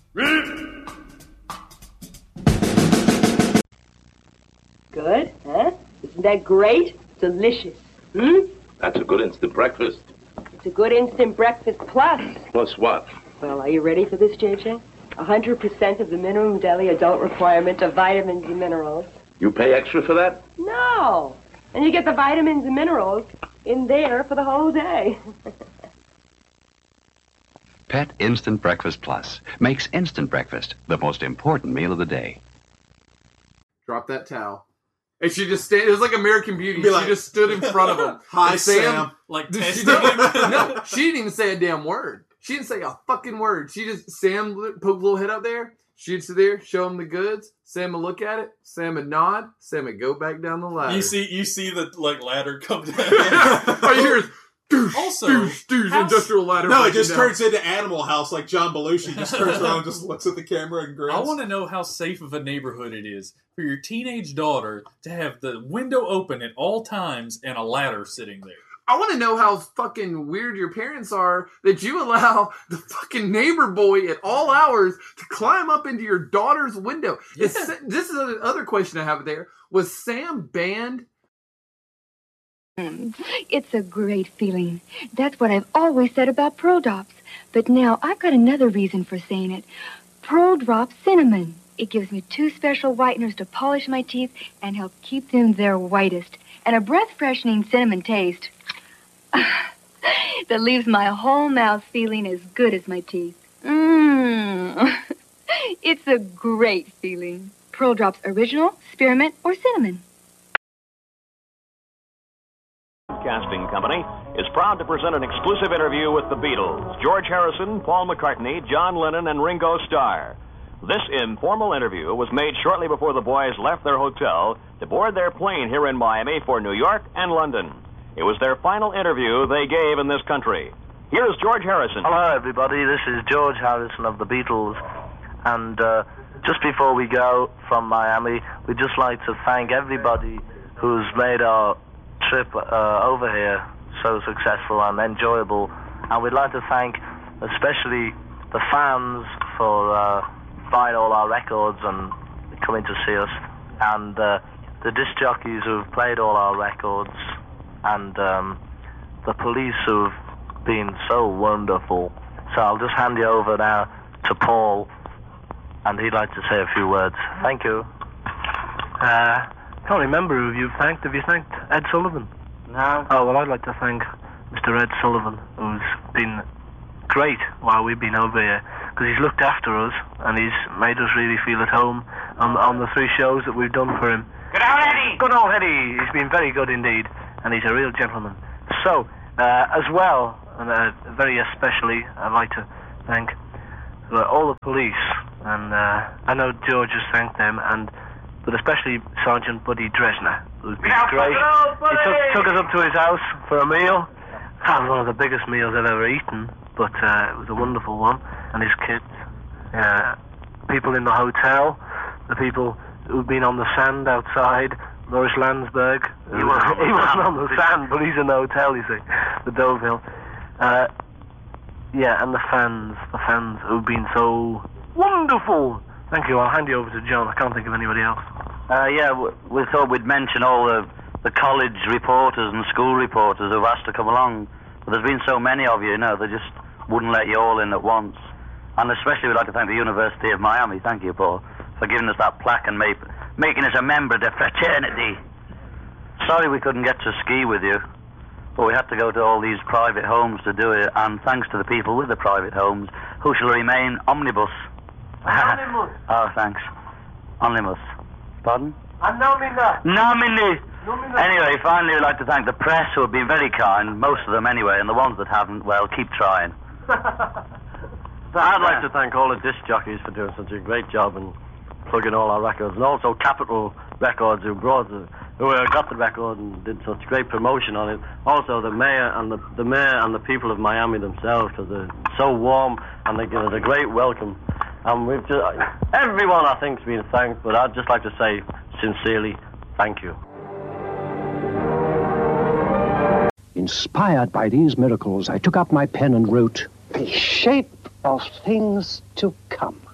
Good, huh? Isn't that great? Delicious. That's a good instant breakfast. It's a good instant breakfast plus. Plus what? Well, are you ready for this, JJ? 100% of the minimum daily adult requirement of vitamins and minerals. You pay extra for that? No. And you get the vitamins and minerals in there for the whole day. Pet Instant Breakfast Plus makes instant breakfast the most important meal of the day. Drop that towel. And she just it was like American Beauty. Be She like, just stood in front of him. Hi, And Sam. Like She testing didn't, him. no, she didn't even say a damn word. She didn't say a fucking word. Sam poked a little head up there. She'd sit there, show him the goods. Sam would look at it. Sam would nod. Sam would go back down the ladder. You see the like ladder come down. All you hear is doosh, Also, doosh, doosh, industrial ladder. No, it breaking just down. turns into Animal House like John Belushi. Just turns around and just looks at the camera and grins. I want to know how safe of a neighborhood it is for your teenage daughter to have the window open at all times and a ladder sitting there. I want to know how fucking weird your parents are that you allow the fucking neighbor boy at all hours to climb up into your daughter's window. Yeah. This is the other question I have there. Was Sam banned? It's a great feeling. That's what I've always said about Pearl Drops. But now I've got another reason for saying it. Pearl Drop Cinnamon. It gives me 2 special whiteners to polish my teeth and help keep them their whitest. And a breath-freshening cinnamon taste that leaves my whole mouth feeling as good as my teeth. It's a great feeling. Pearl Drops Original, Spearmint, or Cinnamon. Broadcasting Company is proud to present an exclusive interview with the Beatles, George Harrison, Paul McCartney, John Lennon, and Ringo Starr. This informal interview was made shortly before the boys left their hotel to board their plane here in Miami for New York and London. It was their final interview they gave in this country. Here's George Harrison. Hello, everybody. This is George Harrison of the Beatles. And just before we go from Miami, we'd just like to thank everybody who's made our trip over here so successful and enjoyable. And we'd like to thank especially the fans for buying all our records and coming to see us, and the disc jockeys who've played all our records, and the police who've been so wonderful. So I'll just hand you over now to Paul, and he'd like to say a few words. Thank you. Can't remember who you've thanked. Have you thanked Ed Sullivan? No. Oh, well, I'd like to thank Mr. Ed Sullivan, who's been great while we've been over here, because he's looked after us and he's made us really feel at home on the 3 shows that we've done for him. Good old Eddie! Good old Eddie! He's been very good indeed, and he's a real gentleman. So, as well, and very especially, I'd like to thank all the police, and I know George has thanked them, but especially Sergeant Buddy Dresner, who's been great. He took us up to his house for a meal. That was one of the biggest meals I've ever eaten, but it was a wonderful one. And his kids, people in the hotel, the people who've been on the sand outside, Maurice Landsberg. He wasn't on the sand, but he's in the hotel, you see, the Deauville. And the fans who've been so wonderful. Thank you. I'll hand you over to John. I can't think of anybody else. We thought we'd mention all the college reporters and school reporters who've asked to come along. But there's been so many of you, they just wouldn't let you all in at once. And especially we'd like to thank the University of Miami, thank you, Paul, for giving us that plaque and making us a member of the fraternity. Sorry we couldn't get to ski with you, but we had to go to all these private homes to do it, and thanks to the people with the private homes, who shall remain omnibus. Anonymous. Oh, thanks. Omnibus. Pardon? Nomina. Nomini. Anyway, finally we'd like to thank the press, who have been very kind, most of them anyway, and the ones that haven't, well, keep trying. I'd like to thank all the disc jockeys for doing such a great job and plugging all our records, and also Capitol Records, who got the record and did such great promotion on it. Also the mayor and the people of Miami themselves, because they're so warm and they give us a great welcome. And everyone, I think, has been thanked, but I'd just like to say sincerely, thank you. Inspired by these miracles, I took up my pen and wrote, "The shape of things to come."